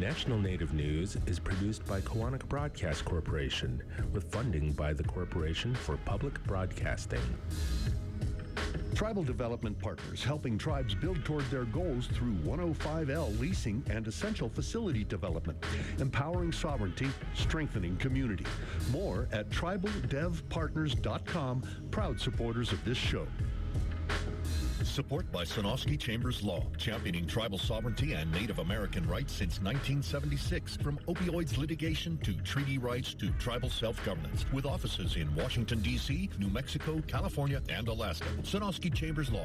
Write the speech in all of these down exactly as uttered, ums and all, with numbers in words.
National Native News is produced by Koahnic Broadcast Corporation with funding by the Corporation for Public Broadcasting. Tribal Development Partners, helping tribes build toward their goals through one oh five L leasing and essential facility development, empowering sovereignty, strengthening community. More at tribal dev partners dot com, proud supporters of this show. Support by Sonosky Chambers Law, championing tribal sovereignty and Native American rights since nineteen seventy-six. From opioids litigation to treaty rights to tribal self-governance. With offices in Washington, D C, New Mexico, California, and Alaska. Sonosky Chambers Law.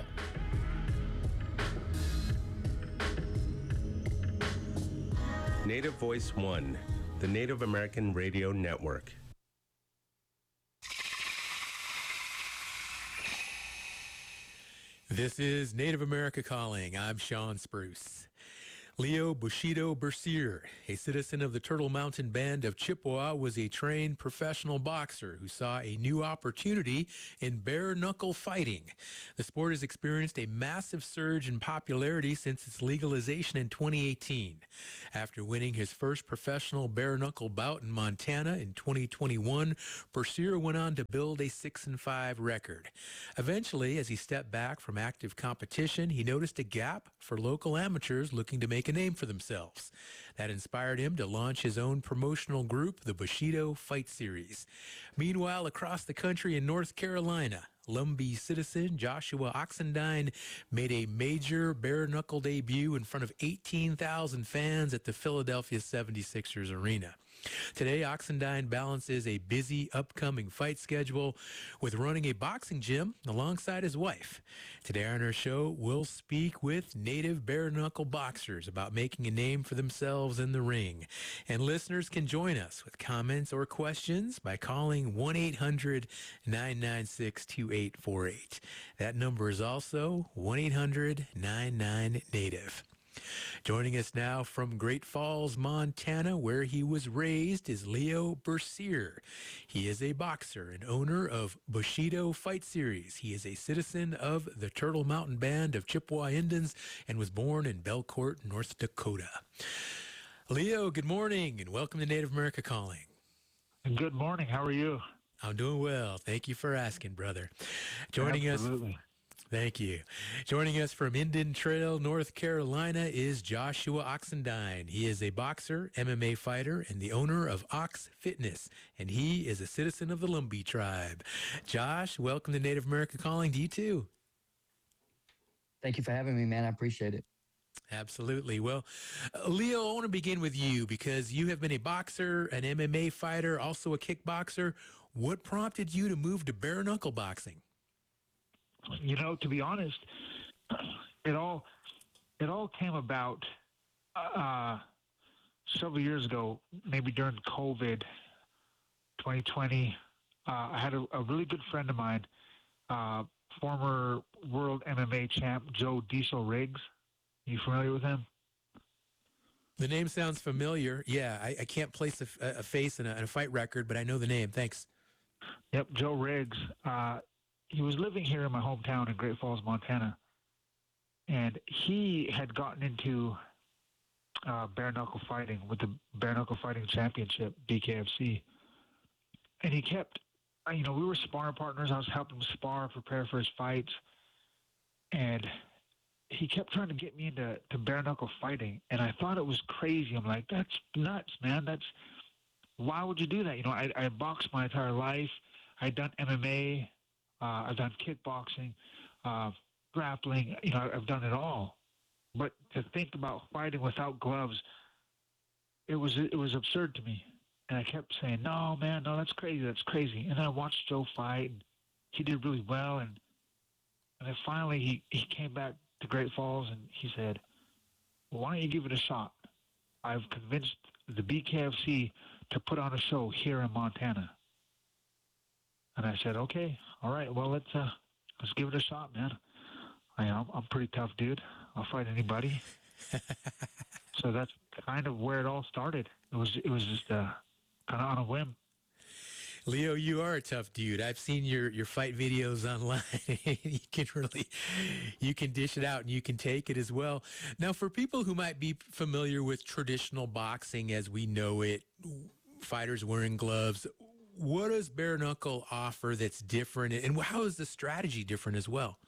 Native Voice One, the Native American Radio Network. This is Native America Calling. I'm Sean Spruce. Leo Bushido Bercier, a citizen of the Turtle Mountain Band of Chippewa, was a trained professional boxer who saw a new opportunity in bare-knuckle fighting. The sport has experienced a massive surge in popularity since its legalization in twenty eighteen. After winning his first professional bare-knuckle bout in Montana in twenty twenty-one, Bercier went on to build a six and five record. Eventually, as he stepped back from active competition, he noticed a gap for local amateurs looking to make a name for themselves. That inspired him to launch his own promotional group, the Bushido Fight Series. Meanwhile, across the country in North Carolina, Lumbee citizen Joshua Oxendine made a major bare-knuckle debut in front of eighteen thousand fans at the Philadelphia seventy-sixers arena. Today, Oxendine balances a busy upcoming fight schedule with running a boxing gym alongside his wife. Today on our show, we'll speak with native bare-knuckle boxers about making a name for themselves in the ring. And listeners can join us with comments or questions by calling one eight hundred nine nine six two eight four eight. That number is also one eight hundred nine nine native. Joining us now from Great Falls, Montana, where he was raised, is Leo Bercier. He is a boxer and owner of Bushido Fight Series. He is a citizen of the Turtle Mountain Band of Chippewa Indians and was born in Belcourt, North Dakota. Leo, good morning and welcome to Native America Calling. Good morning. How are you? I'm doing well. Thank you for asking, brother. Joining Absolutely. us... Thank you. Joining us from Indian Trail, North Carolina is Joshua Oxendine. He is a boxer, M M A fighter, and the owner of Ox Fitness, and he is a citizen of the Lumbee tribe. Josh, welcome to Native America Calling to you too. Thank you for having me, man. I appreciate it. Absolutely. Well, uh, Leo, I want to begin with you because you have been a boxer, an M M A fighter, also a kickboxer. What prompted you to move to bare knuckle boxing? You know, to be honest, it all it all came about uh, several years ago, maybe during COVID, twenty twenty. Uh, I had a, a really good friend of mine, uh, former world M M A champ Joe Diesel Riggs. You familiar with him? The name sounds familiar. Yeah, I, I can't place a, a face in a, in a fight record, but I know the name. Thanks. Yep, Joe Riggs. Uh, he was living here in my hometown in Great Falls, Montana, and he had gotten into uh, bare knuckle fighting with the Bare Knuckle Fighting Championship, B K F C, and he kept, you know, we were sparring partners. I was helping him spar, prepare for his fights, and he kept trying to get me into to bare knuckle fighting, and I thought it was crazy. I'm like, that's nuts, man. That's why would you do that? You know, I, I boxed my entire life. I'd done M M A. Uh, I've done kickboxing, uh, grappling. You know, I've done it all. But to think about fighting without gloves, it was it was absurd to me. And I kept saying, no, man, no, that's crazy. That's crazy. And then I watched Joe fight, and he did really well. And and then finally he, he came back to Great Falls, and he said, well, why don't you give it a shot? I've convinced the B K F C to put on a show here in Montana. And I said, okay, all right, well, let's uh, let's give it a shot, man. I, I'm, I'm a pretty tough dude. I'll fight anybody. So that's kind of where it all started. It was it was just uh, kind of on a whim. Leo, you are a tough dude. I've seen your, your fight videos online. You can really, you can dish it out and you can take it as well. Now, for people who might be familiar with traditional boxing as we know it, fighters wearing gloves, what does bare knuckle offer that's different, and how is the strategy different as well?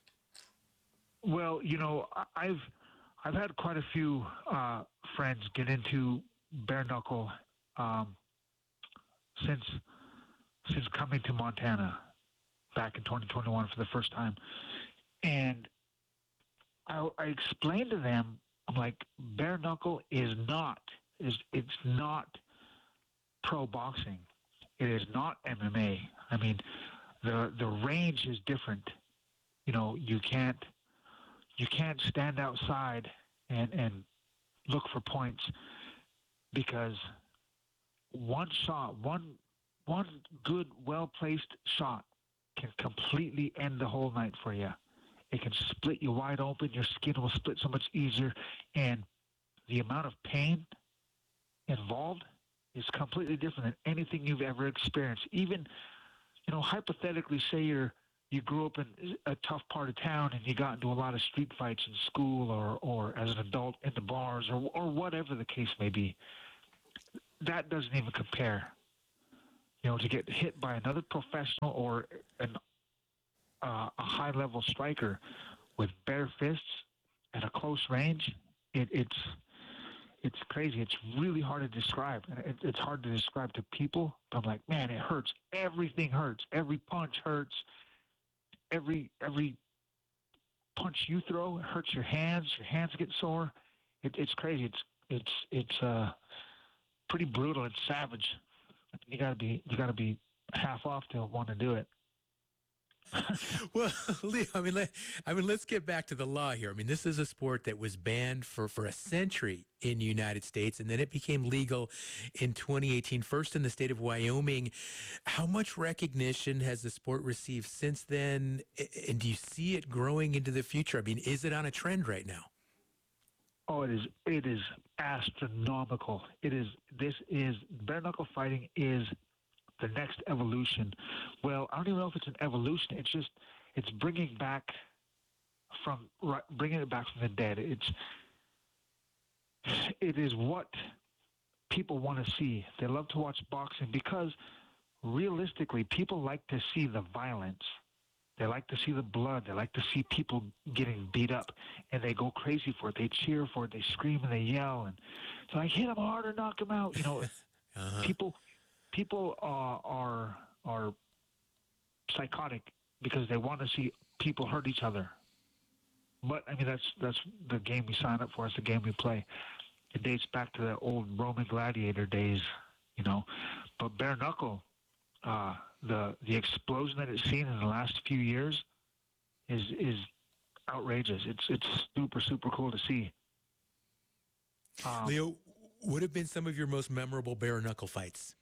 Well, you know, I- I've I've had quite a few uh, friends get into bare knuckle um, since since coming to Montana back in twenty twenty-one for the first time, and I, I explained to them, I'm like, bare knuckle is not is it's not pro boxing. It is not M M A. I mean, the the range is different. You know, you can't you can't stand outside and and look for points, because one shot, one one good, well placed shot can completely end the whole night for you. It can split you wide open. Your skin will split so much easier, and the amount of pain involved is completely different than anything you've ever experienced. Even, you know, hypothetically, say you're you grew up in a tough part of town and you got into a lot of street fights in school or, or as an adult in the bars or or whatever the case may be. That doesn't even compare. You know, to get hit by another professional or an, uh, a high-level striker with bare fists at a close range, it, it's it's crazy. It's really hard to describe. It, it's hard to describe to people. I'm like, man, it hurts. Everything hurts. Every punch hurts. Every every punch you throw, it hurts your hands. Your hands get sore. It, it's crazy. It's it's it's uh, pretty brutal and savage. You gotta be you gotta be half off to want to do it. Well, Leo, I mean, let, I mean, let's get back to the law here. I mean, this is a sport that was banned for, for a century in the United States, and then it became legal in twenty eighteen, first in the state of Wyoming. How much recognition has the sport received since then, and do you see it growing into the future? I mean, is it on a trend right now? Oh, it is. It is astronomical. It is. This is bare knuckle fighting is the next evolution. Well, I don't even know if it's an evolution. It's just it's bringing back from bringing it back from the dead. It's it is what people want to see. They love to watch boxing because realistically, people like to see the violence. They like to see the blood. They like to see people getting beat up, and they go crazy for it. They cheer for it. They scream and they yell, and it's like, hit him harder, knock him out. You know, uh-huh. people people uh, are are psychotic because they want to see people hurt each other. But I mean, that's that's the game we sign up for. It's the game we play. It dates back to the old Roman gladiator days, you know. But bare knuckle. Uh, the the explosion that it's seen in the last few years is is outrageous. It's it's super super cool to see. Um, Leo, what have been some of your most memorable bare knuckle fights?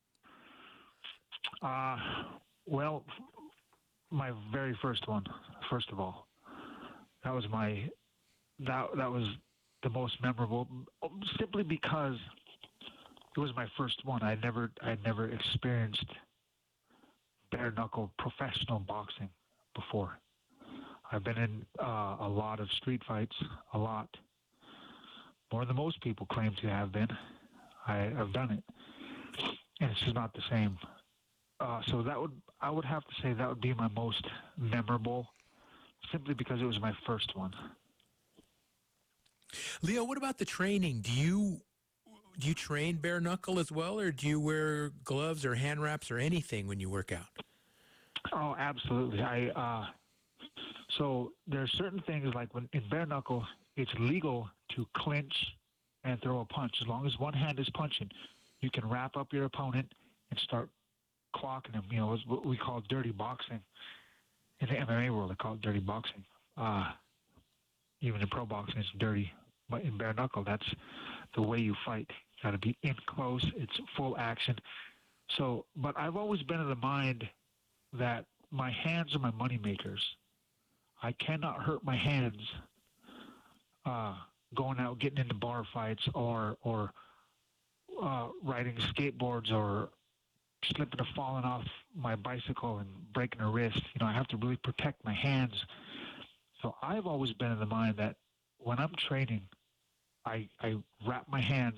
Uh, well, my very first one. First of all, that was my that that was the most memorable, simply because it was my first one. I never I never experienced bare knuckle professional boxing before. I've been in uh, a lot of street fights, a lot more than most people claim to have been. I, I've done it, and it's just not the same. Uh, so that would I would have to say that would be my most memorable, simply because it was my first one. Leo, what about the training? Do you Do you train bare knuckle as well, or do you wear gloves or hand wraps or anything when you work out? Oh, absolutely. I uh, so there are certain things like when in bare knuckle, it's legal to clinch and throw a punch. As long as one hand is punching, you can wrap up your opponent and start clocking him. You know, it's what we call dirty boxing. In the M M A world, they call it dirty boxing. Uh, even in pro boxing, it's dirty. But in bare knuckle, that's the way you fight. You got to be in close. It's full action. So, but I've always been of the mind that my hands are my money makers. I cannot hurt my hands uh, going out, getting into bar fights, or or uh, riding skateboards, or slipping or falling off my bicycle and breaking a wrist. You know, I have to really protect my hands. So I've always been of the mind that when I'm training, I, I wrap my hands.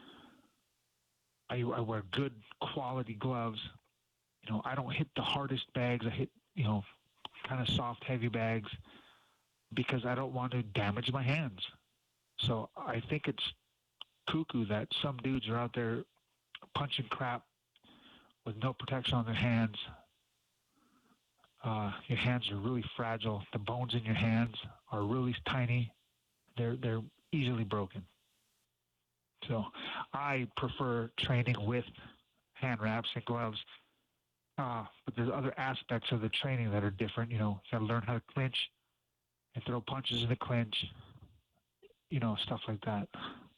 I, I wear good quality gloves. You know, I don't hit the hardest bags. I hit, you know, kind of soft, heavy bags because I don't want to damage my hands. So I think it's cuckoo that some dudes are out there punching crap with no protection on their hands. Uh, your hands are really fragile. The bones in your hands are really tiny. They're they're easily broken. So I prefer training with hand wraps and gloves. Uh, but there's other aspects of the training that are different. You know, you got to learn how to clinch and throw punches in the clinch. You know, stuff like that.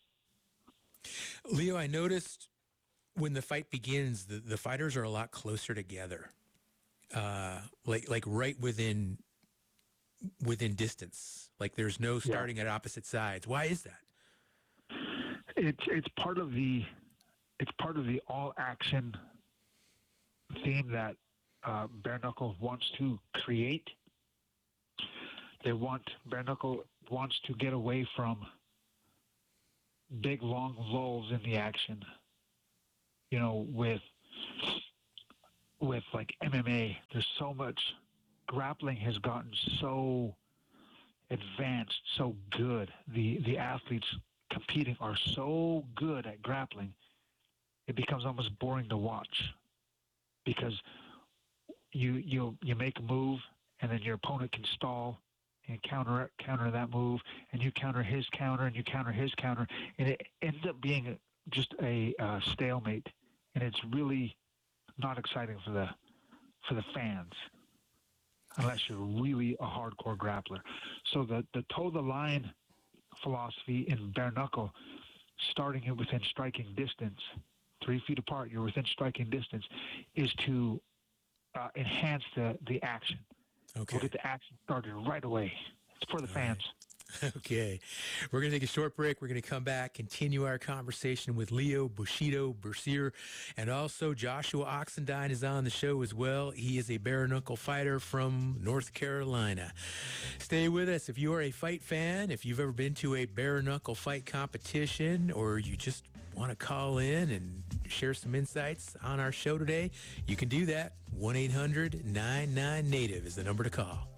Leo, I noticed when the fight begins, the, the fighters are a lot closer together, uh, like like right within within distance. Like there's no starting yeah. at opposite sides. Why is that? It's it's part of the it's part of the all action theme that uh, Bare Knuckle wants to create. They want Bare Knuckle wants to get away from big long lulls in the action. You know, with with like M M A, there's so much grappling has gotten so advanced, so good. The the athletes competing are so good at grappling, it becomes almost boring to watch because you you you make a move and then your opponent can stall and counter counter that move, and you counter his counter and you counter his counter, and it ends up being a, just a uh, stalemate, and it's really not exciting for the for the fans unless you're really a hardcore grappler. So the the toe the line philosophy in Bare Knuckle, starting it within striking distance, three feet apart, you're within striking distance, is to uh, enhance the, the action. Okay. We'll get the action started right away. It's for the All fans. Right. Okay. We're going to take a short break. We're going to come back, continue our conversation with Leo Bushido Bercier, and also Joshua Oxendine is on the show as well. He is a bare knuckle fighter from North Carolina. Stay with us. If you are a fight fan, if you've ever been to a bare knuckle fight competition, or you just want to call in and share some insights on our show today, you can do that. one eight hundred nine nine native is the number to call.